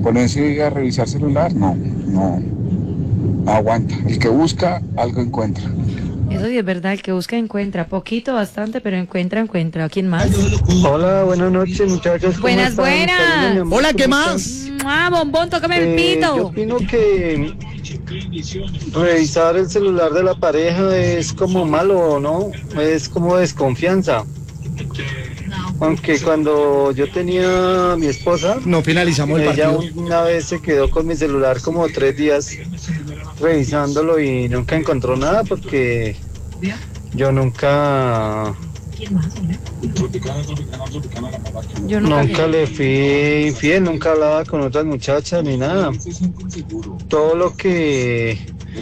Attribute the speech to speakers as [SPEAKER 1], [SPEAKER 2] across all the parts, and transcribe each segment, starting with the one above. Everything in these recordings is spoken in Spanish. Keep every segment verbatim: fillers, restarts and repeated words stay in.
[SPEAKER 1] ponerse a revisar celular, no, no, no aguanta. El que busca, algo encuentra.
[SPEAKER 2] Eso sí es verdad, el que busca encuentra, poquito, bastante, pero encuentra, encuentra. ¿Quién más?
[SPEAKER 3] Hola, buenas noches, muchachos. ¿Cómo
[SPEAKER 2] Buenas,
[SPEAKER 3] están?
[SPEAKER 2] buenas.
[SPEAKER 3] Karina, mi amor,
[SPEAKER 4] Hola, ¿qué
[SPEAKER 3] ¿cómo
[SPEAKER 4] más?
[SPEAKER 3] están?
[SPEAKER 2] ¡Ah, bombón, tócame el
[SPEAKER 3] Eh, yo
[SPEAKER 2] pito!
[SPEAKER 3] opino que revisar el celular de la pareja es como malo, ¿no? Es como desconfianza. Aunque cuando yo tenía a mi esposa,
[SPEAKER 4] No finalizamos el
[SPEAKER 3] ella
[SPEAKER 4] partido.
[SPEAKER 3] una vez se quedó con mi celular como tres días revisándolo y nunca encontró nada porque yo nunca...
[SPEAKER 2] Yo nunca,
[SPEAKER 3] Nunca le fui infiel, nunca hablaba con otras muchachas ni nada. Todo lo que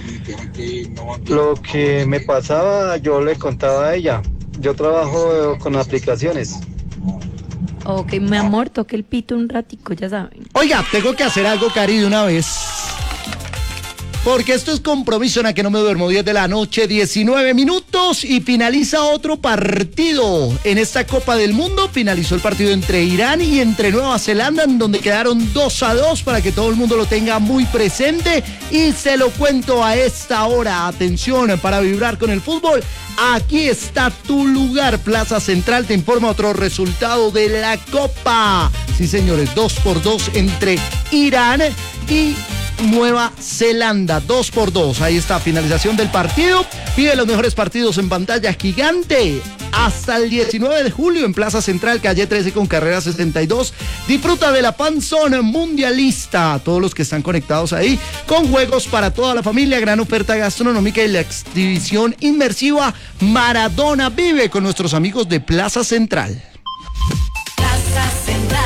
[SPEAKER 3] lo que me pasaba yo le contaba a ella. Yo trabajo con aplicaciones.
[SPEAKER 2] Ok, mi amor, toque el pito un ratico, ya saben.
[SPEAKER 4] Oiga, tengo que hacer algo, Cari, de una vez. Porque esto es compromiso en la que no me duermo. diez de la noche, diecinueve minutos y finaliza otro partido. En esta Copa del Mundo finalizó el partido entre Irán y entre Nueva Zelanda, en donde quedaron dos a dos para que todo el mundo lo tenga muy presente. Y se lo cuento a esta hora. Atención, para vibrar con el fútbol. Aquí está tu lugar. Plaza Central te informa otro resultado de la Copa. Sí, señores, dos por dos entre Irán y Nueva Zelanda, dos por dos. Ahí está, finalización del partido. Pide los mejores partidos en pantalla gigante hasta el diecinueve de julio en Plaza Central, calle trece con carrera sesenta y dos. Disfruta de la Panzón Mundialista. Todos los que están conectados ahí, con juegos para toda la familia, gran oferta gastronómica y la exhibición inmersiva Maradona Vive con nuestros amigos de Plaza Central.
[SPEAKER 5] Plaza Central.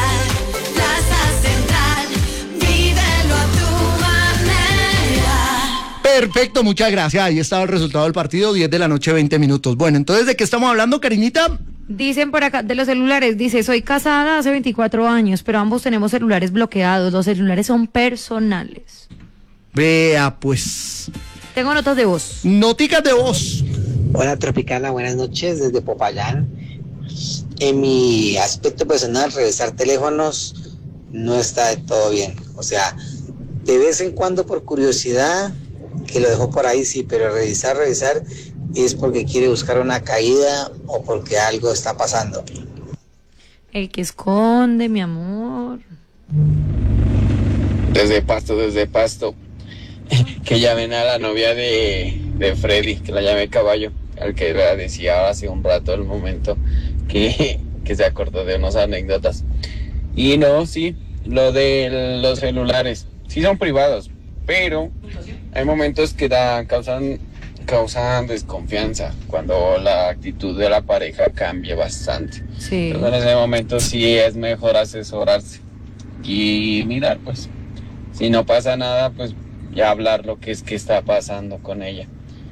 [SPEAKER 4] Perfecto, muchas gracias. Ahí estaba el resultado del partido, diez de la noche, veinte minutos. Bueno, entonces, ¿de qué estamos hablando, Karinita?
[SPEAKER 2] Dicen por acá, de los celulares, dice, soy casada hace veinticuatro años, pero ambos tenemos celulares bloqueados, los celulares son personales.
[SPEAKER 4] Vea, pues.
[SPEAKER 2] Tengo notas de voz.
[SPEAKER 4] Noticas de voz.
[SPEAKER 6] Hola Tropicana, buenas noches desde Popayán. En mi aspecto personal, revisar teléfonos no está de todo bien. O sea, de vez en cuando por curiosidad, que lo dejó por ahí, sí, pero revisar, revisar es porque quiere buscar una caída o porque algo está pasando.
[SPEAKER 2] El que esconde, mi amor.
[SPEAKER 7] Desde Pasto, desde Pasto. Que llamen a la novia de, de Freddy, que la llame Caballo, al que le decía hace un rato el momento que, que se acordó de unas anécdotas. Y no, sí, lo de los celulares, sí son privados, pero hay momentos que da, causan, causan desconfianza cuando la actitud de la pareja cambia bastante.
[SPEAKER 2] Sí.
[SPEAKER 7] Entonces en ese momento sí es mejor asesorarse y mirar, pues, si no pasa nada, pues ya hablar lo que es que está pasando con ella.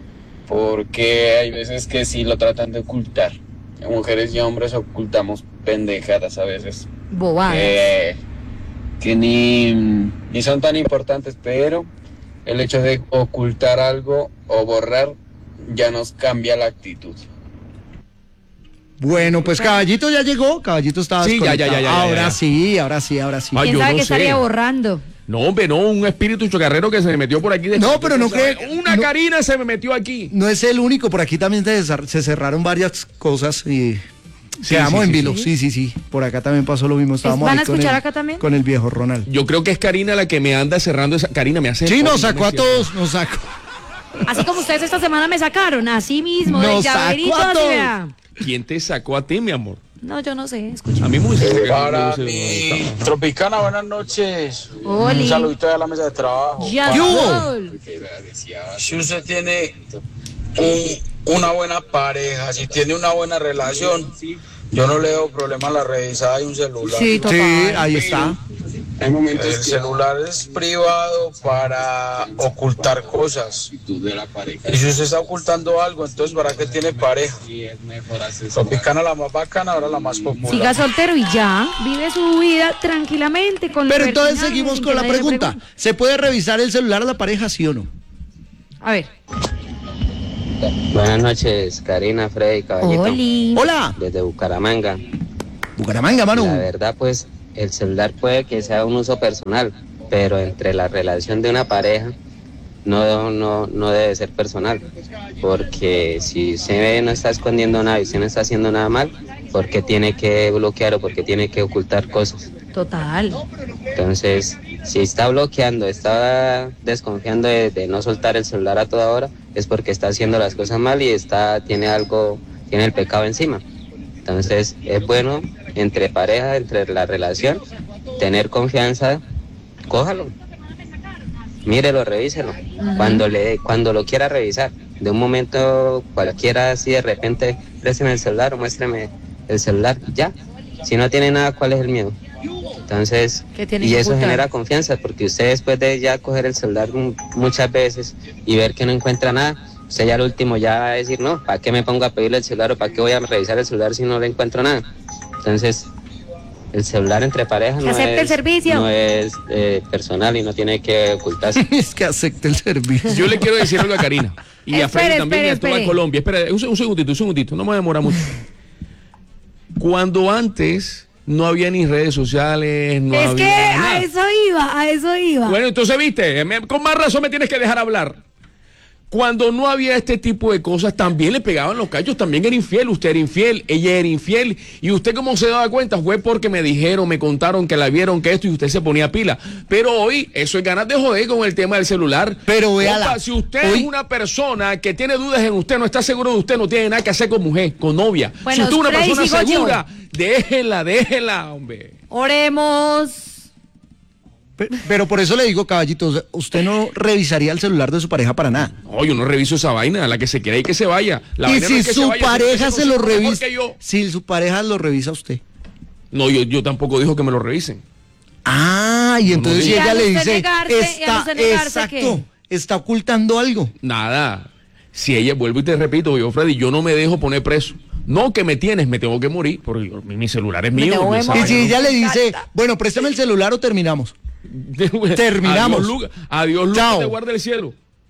[SPEAKER 7] Porque hay veces que sí lo tratan de ocultar. Mujeres y hombres ocultamos pendejadas a veces.
[SPEAKER 2] Bobadas.
[SPEAKER 7] Que, que ni, ni son tan importantes, pero el hecho de ocultar algo o borrar ya nos cambia la actitud.
[SPEAKER 4] Bueno, pues Caballito ya llegó, Caballito estaba
[SPEAKER 8] Sí, ya, ya, ya, ya,
[SPEAKER 4] ahora
[SPEAKER 8] ya, ya.
[SPEAKER 4] sí, ahora sí, ahora sí.
[SPEAKER 8] Ay,
[SPEAKER 2] ¿Quién
[SPEAKER 8] yo
[SPEAKER 2] sabe
[SPEAKER 8] no
[SPEAKER 2] qué estaría
[SPEAKER 8] sé.
[SPEAKER 2] borrando?
[SPEAKER 8] No, hombre, no, un espíritu chocarrero que se me metió por aquí. De
[SPEAKER 4] No, pero no
[SPEAKER 8] ¿sabe?
[SPEAKER 4] cree-
[SPEAKER 8] Una
[SPEAKER 4] no-
[SPEAKER 8] Karina se me metió aquí.
[SPEAKER 4] No es el único, por aquí también se, cer- se cerraron varias cosas y
[SPEAKER 8] Sí,
[SPEAKER 4] quedamos
[SPEAKER 8] sí,
[SPEAKER 4] en
[SPEAKER 8] sí,
[SPEAKER 4] vilo.
[SPEAKER 2] sí.
[SPEAKER 4] Sí, sí, sí, por acá también pasó lo mismo. Estábamos
[SPEAKER 2] ¿Van a
[SPEAKER 4] ahí con
[SPEAKER 2] escuchar
[SPEAKER 4] el-
[SPEAKER 2] acá también?
[SPEAKER 4] Con el viejo Ronald.
[SPEAKER 8] Yo creo que es Karina la que me anda cerrando esa. Karina me hace.
[SPEAKER 4] Sí, nos
[SPEAKER 8] Oye,
[SPEAKER 4] sacó
[SPEAKER 8] no
[SPEAKER 4] a
[SPEAKER 8] es cierto.
[SPEAKER 4] todos, nos sacó.
[SPEAKER 2] Así como ustedes esta semana me sacaron, así mismo, de
[SPEAKER 4] Nos
[SPEAKER 2] llaverito,
[SPEAKER 4] sacó a
[SPEAKER 2] así,
[SPEAKER 4] todos.
[SPEAKER 2] vea.
[SPEAKER 8] ¿Quién te sacó a ti, mi amor?
[SPEAKER 2] No, yo no sé, escucha.
[SPEAKER 8] A mí me gusta sacar-
[SPEAKER 9] Para
[SPEAKER 8] no sé
[SPEAKER 9] mi
[SPEAKER 8] dónde está.
[SPEAKER 9] Tropicana, buenas noches.
[SPEAKER 2] Oli.
[SPEAKER 9] Un saludito de la mesa de trabajo.
[SPEAKER 2] Ya,
[SPEAKER 4] ¿Qué hubo?
[SPEAKER 2] Sol.
[SPEAKER 9] Si usted tiene un- una buena pareja, si tiene una buena relación, yo no le doy problema a la revisada de un celular.
[SPEAKER 2] Sí, total.
[SPEAKER 4] Sí, ahí está.
[SPEAKER 7] Hay momentos
[SPEAKER 9] El celular es privado para ocultar cosas. Y si usted está ocultando algo, entonces ¿para qué tiene pareja? Tropicana la más bacana, ahora la más popular.
[SPEAKER 2] Siga soltero y ya, vive su vida tranquilamente con
[SPEAKER 4] Pero entonces
[SPEAKER 2] libertinaje,
[SPEAKER 4] seguimos
[SPEAKER 2] sin
[SPEAKER 4] con
[SPEAKER 2] que
[SPEAKER 4] la
[SPEAKER 2] nadie le
[SPEAKER 4] pregunta.
[SPEAKER 2] pregunte.
[SPEAKER 4] ¿Se puede revisar el celular a la pareja, sí o no?
[SPEAKER 2] A ver.
[SPEAKER 6] Buenas noches, Karina, Freddy, Caballito.
[SPEAKER 2] Oli.
[SPEAKER 4] Hola,
[SPEAKER 6] Desde Bucaramanga.
[SPEAKER 4] Bucaramanga, mano.
[SPEAKER 6] La verdad, pues, el celular puede que sea un uso personal,
[SPEAKER 10] pero entre la relación de una pareja no, no, no debe ser personal, porque si usted no está escondiendo nada y usted no está haciendo nada mal, ¿por qué tiene que bloquear o por qué tiene que ocultar cosas?
[SPEAKER 2] Total.
[SPEAKER 10] Entonces, si está bloqueando, está desconfiando de, de no soltar el celular a toda hora, es porque está haciendo las cosas mal y está tiene algo, tiene el pecado encima. Entonces, es bueno entre pareja, entre la relación, tener confianza, cójalo, mírelo, revíselo, uh-huh. cuando le, cuando lo quiera revisar, de un momento cualquiera así de repente, présteme el celular o muéstreme el celular, ya, si no tiene nada, ¿cuál es el miedo? Entonces, y eso genera confianza, porque usted después de ya coger el celular muchas veces y ver que no encuentra nada, usted ya al último ya va a decir, no, ¿para qué me pongo a pedirle el celular o para qué voy a revisar el celular si no le encuentro nada? Entonces, el celular entre parejas no
[SPEAKER 2] acepte
[SPEAKER 10] es,
[SPEAKER 2] el servicio.
[SPEAKER 10] No es eh, personal y no tiene que ocultarse.
[SPEAKER 4] Es que acepte el servicio.
[SPEAKER 8] Yo le quiero decir algo a Karina y
[SPEAKER 2] espere,
[SPEAKER 8] a Freddy también
[SPEAKER 2] espere,
[SPEAKER 8] y a toda
[SPEAKER 2] espere.
[SPEAKER 8] Colombia. Espera, un, un segundito, un segundito, no me voy a demorar mucho. Cuando antes no había ni redes sociales, no
[SPEAKER 2] es
[SPEAKER 8] había
[SPEAKER 2] que
[SPEAKER 8] nada.
[SPEAKER 2] a eso iba, a eso iba.
[SPEAKER 8] Bueno, entonces, viste, me- con más razón me tienes que dejar hablar. Cuando no había este tipo de cosas, también le pegaban los cachos, también era infiel, usted era infiel, ella era infiel, y usted como se daba cuenta fue porque me dijeron, me contaron que la vieron, que esto, y usted se ponía pila. Pero hoy, eso es ganas de joder con el tema del celular.
[SPEAKER 4] Pero véala,
[SPEAKER 8] Opa, si usted
[SPEAKER 4] hoy-
[SPEAKER 8] es una persona que tiene dudas en usted, no está seguro de usted, no tiene nada que hacer con mujer, con novia.
[SPEAKER 2] Bueno,
[SPEAKER 8] si usted es una
[SPEAKER 2] Freddy,
[SPEAKER 8] persona
[SPEAKER 2] sigo yo.
[SPEAKER 8] segura, déjela, déjela, hombre.
[SPEAKER 2] Oremos.
[SPEAKER 4] Pe- Pero por eso le digo, caballito, o sea, usted no revisaría el celular de su pareja para nada.
[SPEAKER 8] No, yo no reviso esa vaina, la que se quiera y que se vaya. La
[SPEAKER 4] Y
[SPEAKER 8] vaina no
[SPEAKER 4] si
[SPEAKER 8] es que
[SPEAKER 4] su
[SPEAKER 8] se vaya,
[SPEAKER 4] pareja
[SPEAKER 8] sino que
[SPEAKER 4] se lo
[SPEAKER 8] conozca mejor
[SPEAKER 4] revisa,
[SPEAKER 8] que yo.
[SPEAKER 4] si su pareja lo revisa a usted.
[SPEAKER 8] No, yo, yo tampoco dijo que me lo revisen.
[SPEAKER 4] Ah, y
[SPEAKER 8] No,
[SPEAKER 4] entonces
[SPEAKER 8] no
[SPEAKER 4] si
[SPEAKER 8] diga.
[SPEAKER 4] ella
[SPEAKER 2] Y al
[SPEAKER 4] le
[SPEAKER 2] usted
[SPEAKER 4] dice,
[SPEAKER 2] negarse, y al
[SPEAKER 4] está,
[SPEAKER 2] usted negarse,
[SPEAKER 4] exacto,
[SPEAKER 2] ¿qué?
[SPEAKER 4] está ocultando algo.
[SPEAKER 8] Nada. Si ella, vuelvo y te repito, yo, Freddy, yo no me dejo poner preso. No que me tienes, me tengo que morir, porque yo- mi, mi celular es
[SPEAKER 2] Me
[SPEAKER 8] mío.
[SPEAKER 2] tengo
[SPEAKER 8] mi
[SPEAKER 2] que
[SPEAKER 8] esa
[SPEAKER 4] Y
[SPEAKER 2] morir.
[SPEAKER 8] vaina
[SPEAKER 4] si
[SPEAKER 8] no-
[SPEAKER 4] ella le
[SPEAKER 2] Me
[SPEAKER 4] dice,
[SPEAKER 2] encanta.
[SPEAKER 4] bueno, préstame el celular o terminamos. Terminamos.
[SPEAKER 8] Adiós, Luca. Adiós, Luz,
[SPEAKER 4] Chao.
[SPEAKER 8] que te guarde el cielo.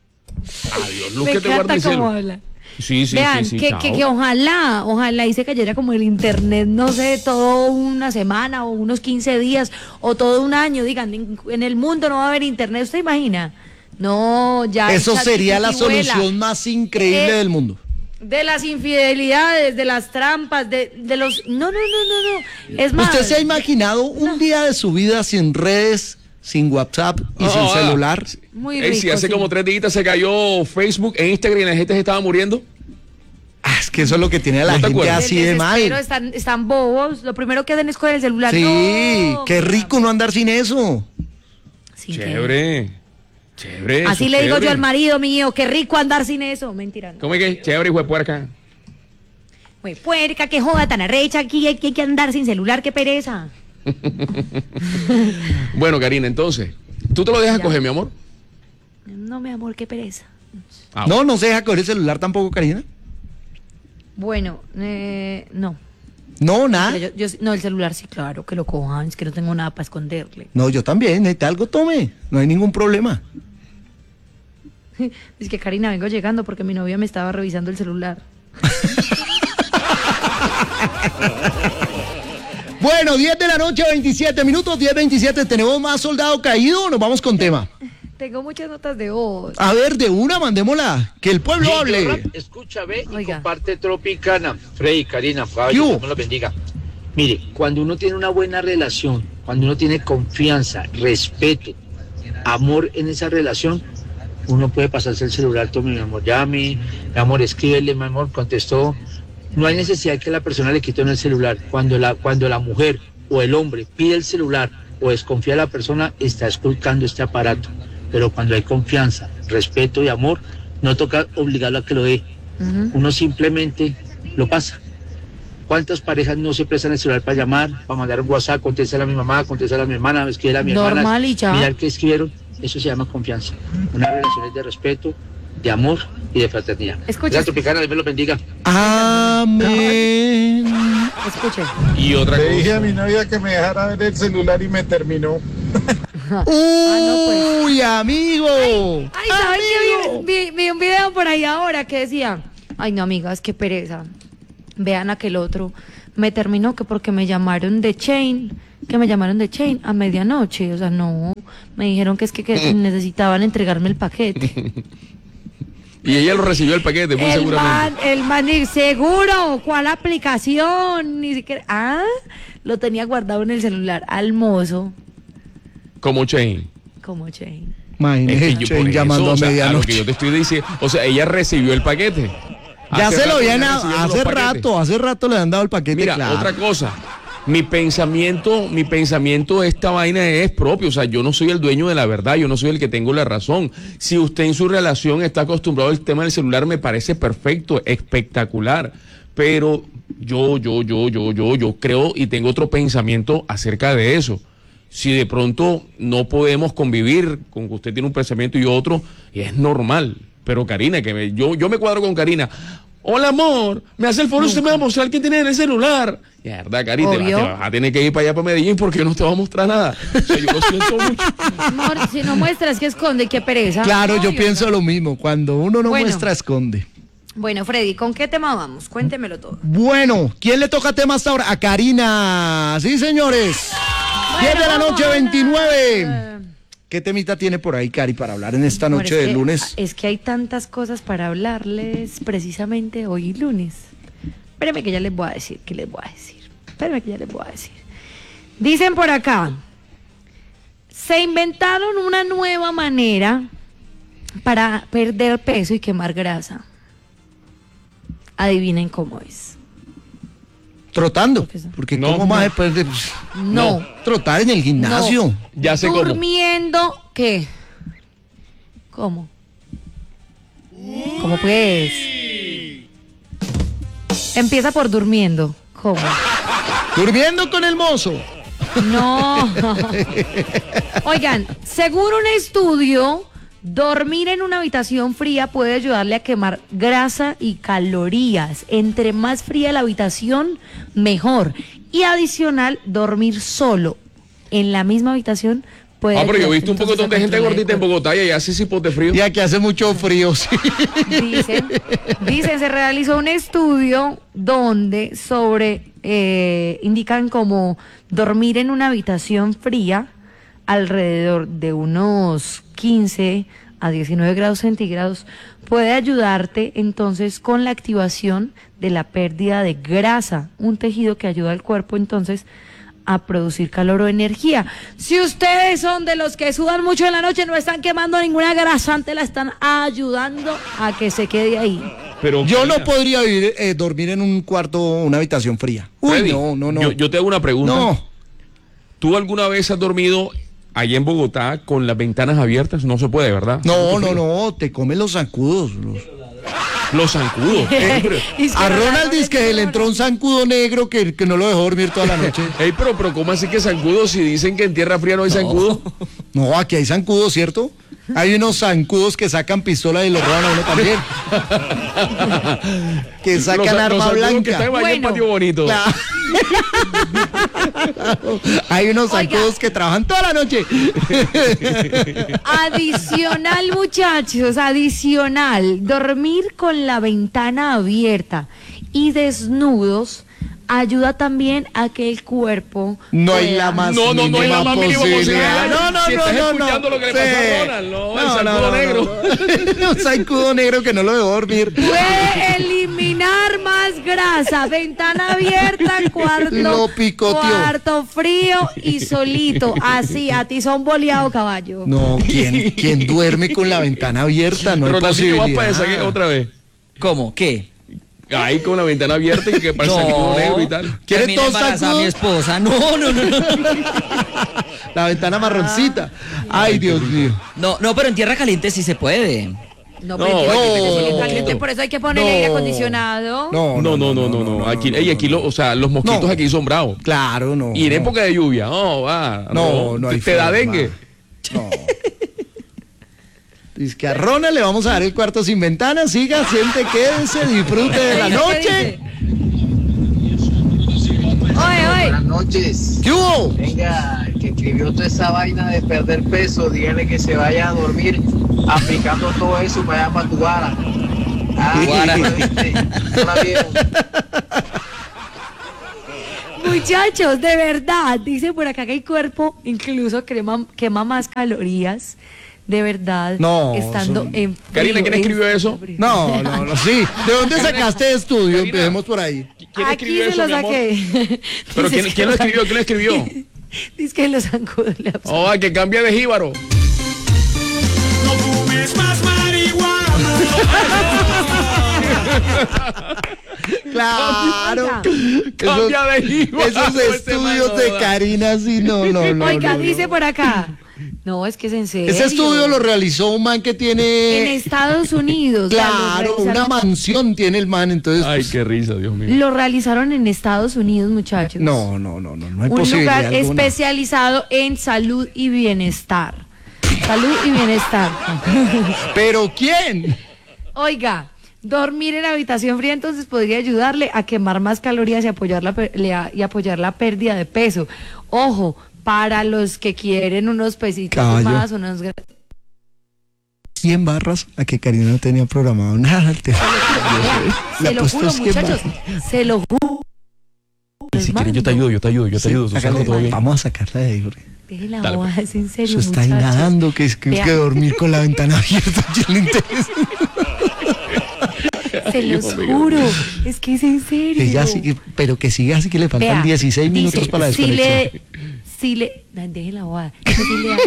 [SPEAKER 8] Adiós, Luz,
[SPEAKER 2] Me
[SPEAKER 8] que te guarde
[SPEAKER 2] encanta
[SPEAKER 8] el
[SPEAKER 2] cómo
[SPEAKER 8] cielo.
[SPEAKER 2] habla.
[SPEAKER 8] Sí, sí,
[SPEAKER 2] Vean,
[SPEAKER 8] sí, sí,
[SPEAKER 2] que,
[SPEAKER 8] chao.
[SPEAKER 2] que, que ojalá, ojalá y se cayera como el internet, no sé, todo una semana o unos quince días o todo un año. Digan, en, en el mundo no va a haber internet, ¿usted imagina? No, ya. el
[SPEAKER 4] Eso
[SPEAKER 2] chat
[SPEAKER 4] sería la
[SPEAKER 2] G P T vuela.
[SPEAKER 4] solución más increíble
[SPEAKER 2] Eh,
[SPEAKER 4] del mundo.
[SPEAKER 2] De las infidelidades, de las trampas, de, de los... No, no, no, no, no. Es más...
[SPEAKER 4] ¿Usted se ha imaginado un día de su vida sin redes, sin WhatsApp y
[SPEAKER 8] No,
[SPEAKER 4] sin
[SPEAKER 8] ah,
[SPEAKER 4] celular?
[SPEAKER 2] Muy
[SPEAKER 8] Ey,
[SPEAKER 2] rico,
[SPEAKER 8] si hace
[SPEAKER 2] sí.
[SPEAKER 8] como tres días se cayó Facebook e Instagram y la gente se estaba muriendo.
[SPEAKER 4] Ah, es que eso es lo que tiene a la
[SPEAKER 8] ¿No te
[SPEAKER 4] gente
[SPEAKER 8] acuerdas?
[SPEAKER 4] así
[SPEAKER 2] Del
[SPEAKER 4] de mal.
[SPEAKER 2] desespero, Están, están bobos. Lo primero que hacen es coger el celular.
[SPEAKER 4] Sí,
[SPEAKER 2] No.
[SPEAKER 4] qué rico no andar sin eso.
[SPEAKER 2] Sí,
[SPEAKER 8] Chévere. Chévere.
[SPEAKER 2] que- Así
[SPEAKER 8] eso
[SPEAKER 2] le digo
[SPEAKER 8] chévere.
[SPEAKER 2] yo al marido mío, qué rico andar sin eso. Mentira, no.
[SPEAKER 8] ¿Cómo es que? Chévere, hijo de puerca.
[SPEAKER 2] Güey, puerca, qué joda tan arrecha aquí, hay, hay que andar sin celular, qué pereza.
[SPEAKER 8] Bueno, Karina, entonces, ¿tú te lo dejas
[SPEAKER 2] Ya.
[SPEAKER 8] coger, mi amor?
[SPEAKER 2] No, mi amor, qué pereza.
[SPEAKER 8] Ah,
[SPEAKER 4] No, no se deja coger el celular tampoco, Karina.
[SPEAKER 2] Bueno, eh, no.
[SPEAKER 4] No, nada.
[SPEAKER 2] Pero yo- yo- no, el celular sí, claro, que lo cojan, es que no tengo nada para esconderle.
[SPEAKER 4] No, yo también. Necesita algo, tome. No hay ningún problema.
[SPEAKER 2] Es que Karina, vengo llegando porque mi novia me estaba revisando el celular.
[SPEAKER 4] Bueno, diez de la noche, veintisiete minutos, diez veintisiete. ¿Tenemos más soldado caído o nos vamos con tema?
[SPEAKER 2] Tengo muchas notas de voz.
[SPEAKER 4] A ver, de una, mandémosla. Que el pueblo hable.
[SPEAKER 11] Escucha, ve y
[SPEAKER 2] Oiga.
[SPEAKER 11] comparte Tropicana. Freddy, Karina,
[SPEAKER 4] ¿Qué
[SPEAKER 11] caballo,
[SPEAKER 4] hubo?
[SPEAKER 11] Dios me lo bendiga. Mire, cuando uno tiene una buena relación, cuando uno tiene confianza, respeto, amor en esa relación, uno puede pasarse el celular, tome mi amor, llame, mi amor, escríbele, mi amor, contestó. No hay necesidad que la persona le quite el celular. Cuando la, cuando la mujer o el hombre pide el celular o desconfía de la persona, está esculcando este aparato. Pero cuando hay confianza, respeto y amor, no toca obligarlo a que lo dé.
[SPEAKER 2] Ujú.
[SPEAKER 11] Uno simplemente lo pasa. ¿Cuántas parejas no se prestan el celular para llamar, para mandar un WhatsApp, contestar a mi mamá, contestar a mi hermana, escribir a mi
[SPEAKER 2] Normal
[SPEAKER 11] hermana,
[SPEAKER 2] y ya.
[SPEAKER 11] mirar qué escribieron? Eso se llama confianza. Unas relaciones de respeto, de amor y de fraternidad.
[SPEAKER 2] Escucha.
[SPEAKER 11] La Tropicana, Dios me lo bendiga.
[SPEAKER 4] Amén.
[SPEAKER 2] Escuche.
[SPEAKER 8] Y otra
[SPEAKER 1] Le dije a
[SPEAKER 8] cosa.
[SPEAKER 1] mi novia que me dejara ver el celular y me terminó.
[SPEAKER 2] pues.
[SPEAKER 4] Uy, amigo.
[SPEAKER 2] Ay, ¿saben
[SPEAKER 4] Amigo.
[SPEAKER 2] qué? Vi, vi- vi un video por ahí ahora que decía, ay no amigas, qué pereza. Vean aquel otro. Me terminó que porque me llamaron de Chain, que me llamaron de Chain a medianoche, o sea, no, me dijeron que es que, que necesitaban entregarme el paquete.
[SPEAKER 8] Y ella lo recibió el paquete, muy
[SPEAKER 2] el
[SPEAKER 8] seguramente.
[SPEAKER 2] Man, el man, dice, seguro, ¿cuál aplicación? Ni siquiera, ah, lo tenía guardado en el celular, al mozo.
[SPEAKER 8] Como Chain.
[SPEAKER 2] Como Chain.
[SPEAKER 4] Imagínese,
[SPEAKER 8] Es que yo,
[SPEAKER 4] Chain
[SPEAKER 8] por
[SPEAKER 4] llamando
[SPEAKER 8] eso,
[SPEAKER 4] a
[SPEAKER 8] o sea,
[SPEAKER 4] medianoche.
[SPEAKER 8] a lo que yo te estoy diciendo, o sea, ella recibió el paquete.
[SPEAKER 4] Ya
[SPEAKER 8] Hace
[SPEAKER 4] se lo
[SPEAKER 8] rato
[SPEAKER 4] habían,
[SPEAKER 8] ya recibiendo
[SPEAKER 4] hace
[SPEAKER 8] los paquetes.
[SPEAKER 4] rato, hace rato le han dado el paquete.
[SPEAKER 8] Mira,
[SPEAKER 4] claro.
[SPEAKER 8] otra cosa. Mi pensamiento, mi pensamiento de esta vaina es propio, o sea, yo no soy el dueño de la verdad, yo no soy el que tengo la razón. Si usted en su relación está acostumbrado al tema del celular, me parece perfecto, espectacular, pero yo, yo, yo, yo, yo, yo creo y tengo otro pensamiento acerca de eso. Si de pronto no podemos convivir con que usted tiene un pensamiento y otro, y es normal, pero Karina, que me, yo, yo me cuadro con Karina. Hola, amor, me hace el favor, usted me va a mostrar quién tiene en el celular. Y la verdad, Cari, te, te vas a tener que ir para allá, para Medellín, porque yo no te voy a mostrar nada. O sea, yo lo siento mucho.
[SPEAKER 2] Amor, si no muestras, que esconde, qué pereza.
[SPEAKER 4] Claro,
[SPEAKER 2] No,
[SPEAKER 4] yo pienso
[SPEAKER 2] no.
[SPEAKER 4] lo mismo. Cuando uno no
[SPEAKER 2] Bueno.
[SPEAKER 4] muestra, esconde.
[SPEAKER 2] Bueno, Freddy, ¿con qué tema vamos? Cuéntemelo todo.
[SPEAKER 4] Bueno, ¿quién le toca tema hasta ahora? A Karina. Sí, señores. diez de la noche, veintinueve. ¿Qué temita tiene por ahí, Cari, para hablar en esta
[SPEAKER 2] Amor,
[SPEAKER 4] noche
[SPEAKER 2] es
[SPEAKER 4] de
[SPEAKER 2] que-
[SPEAKER 4] lunes?
[SPEAKER 2] Es que hay tantas cosas para hablarles precisamente hoy lunes. Espérenme que ya les voy a decir, ¿qué les voy a decir? Espérenme que ya les voy a decir. Dicen por acá, se inventaron una nueva manera para perder peso y quemar grasa. Adivinen cómo es.
[SPEAKER 4] Trotando. Porque
[SPEAKER 8] No,
[SPEAKER 4] ¿cómo más
[SPEAKER 8] no.
[SPEAKER 4] después de
[SPEAKER 2] No.
[SPEAKER 4] trotar en el gimnasio?
[SPEAKER 2] No.
[SPEAKER 8] Ya sé cómo.
[SPEAKER 2] Durmiendo, ¿qué? ¿Cómo? ¿Cómo pues? Empieza por durmiendo. ¿Cómo?
[SPEAKER 4] Durmiendo con el mozo.
[SPEAKER 2] No. Oigan, según un estudio, dormir en una habitación fría puede ayudarle a quemar grasa y calorías. Entre más fría la habitación, mejor. Y adicional, dormir solo en la misma habitación puede
[SPEAKER 8] Ah, pero yo he
[SPEAKER 2] ayudarte
[SPEAKER 8] visto un poco
[SPEAKER 2] entonces a
[SPEAKER 8] de gente
[SPEAKER 2] controlar el
[SPEAKER 8] gordita en
[SPEAKER 2] cuerpo.
[SPEAKER 8] Bogotá y allá hace cipos de frío.
[SPEAKER 4] Y aquí hace mucho frío, sí.
[SPEAKER 2] Dicen, dicen, se realizó un estudio donde sobre, eh, indican como dormir en una habitación fría alrededor de unos quince a diecinueve grados centígrados puede ayudarte entonces con la activación de la pérdida de grasa, un tejido que ayuda al cuerpo entonces a producir calor o energía. Si ustedes son de los que sudan mucho en la noche, no están quemando ninguna grasante, la están ayudando a que se quede ahí.
[SPEAKER 8] Pero
[SPEAKER 4] Yo no
[SPEAKER 8] Karina,
[SPEAKER 4] podría vivir, eh, dormir en un cuarto, una habitación fría. Uy,
[SPEAKER 8] Freddy,
[SPEAKER 4] no, no, no.
[SPEAKER 8] Yo, yo te hago una pregunta.
[SPEAKER 4] No.
[SPEAKER 8] ¿Tú alguna vez has dormido allá en Bogotá con las ventanas abiertas? No se puede, ¿verdad?
[SPEAKER 4] No, no, no, te comen los zancudos. Los,
[SPEAKER 8] Los zancudos.
[SPEAKER 4] Eh,
[SPEAKER 8] Pero-
[SPEAKER 2] Y es que
[SPEAKER 4] a
[SPEAKER 2] no,
[SPEAKER 4] Ronald
[SPEAKER 2] no,
[SPEAKER 4] dice que
[SPEAKER 2] no,
[SPEAKER 4] le
[SPEAKER 2] no,
[SPEAKER 4] entró
[SPEAKER 2] no.
[SPEAKER 4] un zancudo negro que, que no lo dejó dormir toda la noche.
[SPEAKER 8] Ey, pero, pero ¿cómo así que zancudos si dicen que en tierra fría no hay zancudo?
[SPEAKER 4] No, aquí hay zancudos, ¿cierto? Hay unos zancudos que sacan pistola y lo roban a uno también. que sacan
[SPEAKER 8] Los-
[SPEAKER 4] arma
[SPEAKER 8] los zancudos
[SPEAKER 4] blanca.
[SPEAKER 8] que están en
[SPEAKER 2] Bueno.
[SPEAKER 8] patio bonito.
[SPEAKER 4] Claro. Hay unos
[SPEAKER 2] Oiga.
[SPEAKER 4] zancudos que trabajan toda la noche.
[SPEAKER 2] Adicional, muchachos, adicional, dormir con la ventana abierta y desnudos ayuda también a que el cuerpo
[SPEAKER 4] No hay
[SPEAKER 2] pueda-
[SPEAKER 4] la más
[SPEAKER 8] No, no, no hay la más mínima posibilidad.
[SPEAKER 4] No, no,
[SPEAKER 8] Si
[SPEAKER 4] no,
[SPEAKER 8] estás
[SPEAKER 4] no,
[SPEAKER 8] escuchando
[SPEAKER 4] no.
[SPEAKER 8] lo que le pasó a Ronald, no, el zancudo
[SPEAKER 4] no,
[SPEAKER 8] negro.
[SPEAKER 4] no. Un zancudo negro que no lo dejó dormir.
[SPEAKER 2] Puede eliminar más grasa, ventana abierta, cuarto,
[SPEAKER 4] Lo picoteó.
[SPEAKER 2] cuarto frío y solito, así, a ti son boleado, caballo.
[SPEAKER 4] No, ¿quién, quién duerme con la ventana abierta? No hay
[SPEAKER 8] Pero así que vas
[SPEAKER 4] posibilidad.
[SPEAKER 8] para esa que- otra vez.
[SPEAKER 12] ¿Cómo? ¿Qué?
[SPEAKER 8] Ahí con la ventana abierta y que para el zancudo negro y tal.
[SPEAKER 4] ¿Quieres
[SPEAKER 12] Terminé
[SPEAKER 4] dos
[SPEAKER 12] embarazada a mi
[SPEAKER 4] zancudos?
[SPEAKER 12] esposa. No, no, no, no.
[SPEAKER 4] La ventana marroncita. Ay, Dios mío.
[SPEAKER 12] No, no, pero en tierra caliente sí se puede.
[SPEAKER 2] No,
[SPEAKER 8] No,
[SPEAKER 2] pero
[SPEAKER 8] hay que
[SPEAKER 2] es
[SPEAKER 8] tener
[SPEAKER 2] que
[SPEAKER 8] un
[SPEAKER 2] caliente,
[SPEAKER 8] poquito.
[SPEAKER 2] por eso hay que poner
[SPEAKER 4] No.
[SPEAKER 2] aire acondicionado.
[SPEAKER 4] No,
[SPEAKER 8] No, no, no, no, no. Aquí, ey, aquí lo, o sea, los mosquitos
[SPEAKER 4] No.
[SPEAKER 8] aquí son bravos.
[SPEAKER 4] Claro, no.
[SPEAKER 8] Y en
[SPEAKER 4] no.
[SPEAKER 8] época de lluvia, no, va.
[SPEAKER 4] No, no hay
[SPEAKER 8] Te, te da
[SPEAKER 4] forma.
[SPEAKER 8] dengue.
[SPEAKER 4] No. Dice que a Ronald le vamos a dar el cuarto sin ventana. Siga, siente, quédese, disfrute de la
[SPEAKER 2] Oye, ¿qué
[SPEAKER 4] noche.
[SPEAKER 2] Oye, oye.
[SPEAKER 6] Buenas noches.
[SPEAKER 4] ¿Qué hubo?
[SPEAKER 6] Venga, el que escribió toda esa vaina de perder peso, dígale que se vaya a dormir aplicando todo eso para allá para tu vara. Ah,
[SPEAKER 12] Guara.
[SPEAKER 6] ¿viste? No la vieron.
[SPEAKER 2] Muchachos, de verdad, dice por acá que el cuerpo incluso quema, quema más calorías. De verdad,
[SPEAKER 4] No,
[SPEAKER 2] estando
[SPEAKER 4] son-
[SPEAKER 2] en frío,
[SPEAKER 8] Karina, ¿quién
[SPEAKER 2] en
[SPEAKER 8] escribió eso?
[SPEAKER 2] frío.
[SPEAKER 4] No, no, no, sí. ¿De dónde sacaste de estudio?
[SPEAKER 8] Karina.
[SPEAKER 4] Empecemos por ahí.
[SPEAKER 8] ¿Quién
[SPEAKER 2] Aquí
[SPEAKER 8] escribió
[SPEAKER 2] se
[SPEAKER 8] eso,
[SPEAKER 2] lo
[SPEAKER 8] mi amor?
[SPEAKER 2] saqué.
[SPEAKER 8] ¿Pero
[SPEAKER 2] Dice
[SPEAKER 8] quién,
[SPEAKER 2] que
[SPEAKER 8] quién lo escribió? ¿Quién lo escribió?
[SPEAKER 2] Dice que los zancudos le absorben.
[SPEAKER 8] Oh, que cambia de jíbaro.
[SPEAKER 5] No fumes más marihuana.
[SPEAKER 4] Claro.
[SPEAKER 8] Cambia de jíbaro.
[SPEAKER 4] Esos
[SPEAKER 8] ese
[SPEAKER 4] estudios
[SPEAKER 8] man,
[SPEAKER 4] de
[SPEAKER 8] no,
[SPEAKER 4] Karina, sí, no, no, no.
[SPEAKER 2] Oiga,
[SPEAKER 4] no,
[SPEAKER 2] dice
[SPEAKER 4] no.
[SPEAKER 2] por acá. No, es que es en serio.
[SPEAKER 4] Ese estudio lo realizó un man que
[SPEAKER 2] En
[SPEAKER 4] tiene.
[SPEAKER 2] Estados Unidos. o sea, lo
[SPEAKER 4] Claro, una
[SPEAKER 2] realizaron-
[SPEAKER 4] mansión tiene el man, entonces.
[SPEAKER 8] Ay,
[SPEAKER 4] pues,
[SPEAKER 8] qué risa, Dios mío.
[SPEAKER 2] Lo realizaron en Estados Unidos, muchachos.
[SPEAKER 4] no, no, no, no, no hay
[SPEAKER 2] Un
[SPEAKER 4] posibilidad
[SPEAKER 2] lugar
[SPEAKER 4] alguna.
[SPEAKER 2] especializado en salud y bienestar. Salud y bienestar.
[SPEAKER 4] ¿Pero quién?
[SPEAKER 2] Oiga, dormir en habitación fría entonces podría ayudarle a quemar más calorías y apoyar la, pe- le- y apoyar la pérdida de peso. Ojo, para los que quieren unos pesitos
[SPEAKER 4] Caballo.
[SPEAKER 2] más, unos... gra-
[SPEAKER 4] cien barras a que Karina no tenía programado nada. al teléfono. Le
[SPEAKER 2] Se lo
[SPEAKER 4] apuesto
[SPEAKER 2] juro,
[SPEAKER 4] cien
[SPEAKER 2] muchachos.
[SPEAKER 4] barras.
[SPEAKER 2] Se lo juro.
[SPEAKER 8] Si quieren, yo te ayudo, yo te ayudo, yo te ayudo. Tú sabes que todo bien.
[SPEAKER 4] Vamos a sacarla de ahí, Jorge.
[SPEAKER 2] Deje la
[SPEAKER 8] Dale,
[SPEAKER 2] boda, es en serio,
[SPEAKER 4] Eso está ahí
[SPEAKER 2] muchachos.
[SPEAKER 4] nadando, que es que,
[SPEAKER 2] Vea.
[SPEAKER 4] que dormir con la ventana abierta. ya le interesa.
[SPEAKER 2] Se los juro. Es que es en serio.
[SPEAKER 4] Que ya sigue, pero que siga así que le faltan
[SPEAKER 2] Vea,
[SPEAKER 4] dieciséis minutos
[SPEAKER 2] dice,
[SPEAKER 4] para la
[SPEAKER 2] si
[SPEAKER 4] desconexión.
[SPEAKER 2] le, si le, ay, deje la boda. Si le hace-